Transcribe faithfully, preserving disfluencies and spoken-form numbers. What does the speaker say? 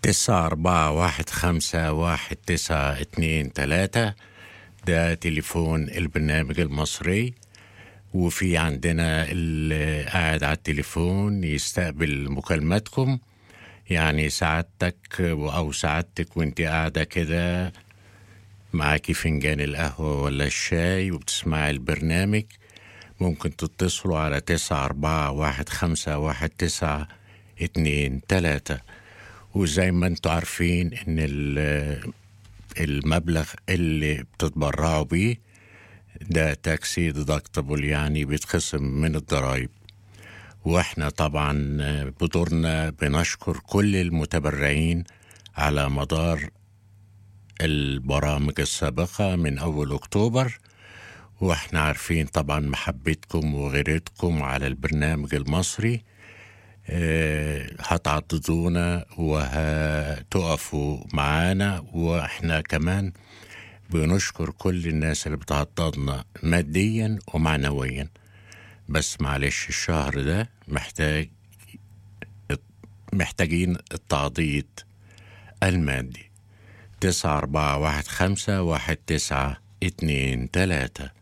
تسعة أربعة واحد خمسة واحد تسعة اتنين تلاتة، ده تليفون البرنامج المصري. وفي عندنا اللي قاعد على التليفون يستقبل مكالماتكم، يعني سعادتك أو سعادتك وانت قاعدة كده معاكي فنجان القهوة ولا الشاي وبتسمعي البرنامج، ممكن تتصلوا على تسعة أربعة واحد خمسة واحد تسعة اتنين تلاتة. وزي ما انتوا عارفين ان المبلغ اللي بتتبرعوا بيه ده تاكسي ديدكتبل، يعني بيتخصم من الضرائب. واحنا طبعا بدورنا بنشكر كل المتبرعين على مدار البرامج السابقة من أول أكتوبر، واحنا عارفين طبعا محبتكم وغيرتكم على البرنامج المصري. اه هتعضدونا وهتقفوا معانا، واحنا كمان بنشكر كل الناس اللي بتعضدنا ماديا ومعنويا. بس معلش الشهر ده محتاج محتاجين التعضيد المادي. تسعة أربعة واحد خمسة واحد تسعة اتنين تلاتة.